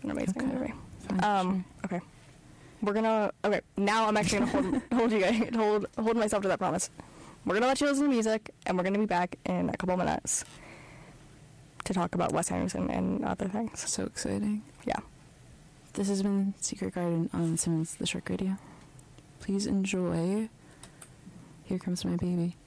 an amazing movie. Fine, Okay. Okay, now I'm actually gonna hold myself to that promise. We're gonna let you listen to music, and we're gonna be back in a couple minutes to talk about Wes Anderson and other things. So exciting. Yeah. This has been Secret Garden on Simmons the Shark Radio. Please enjoy Here Comes My Baby.